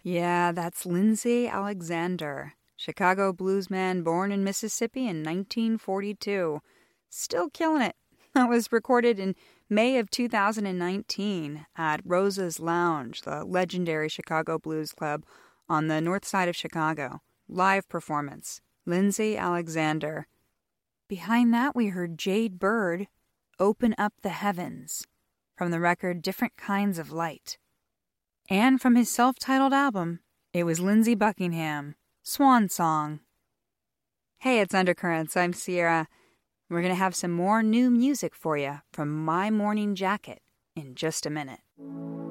Yeah, that's Lindsay Alexander, Chicago bluesman born in Mississippi in 1942. Still killing it. That was recorded in May of 2019 at Rosa's Lounge, the legendary Chicago blues club on the north side of Chicago. Live performance. Lindsay Alexander. Behind that, we heard Jade Bird, Open Up the Heavens, from the record Different Kinds of Light. And from his self-titled album, it was Lindsey Buckingham, Swan Song. Hey, it's Undercurrents. I'm Sierra. We're going to have some more new music for you from My Morning Jacket in just a minute.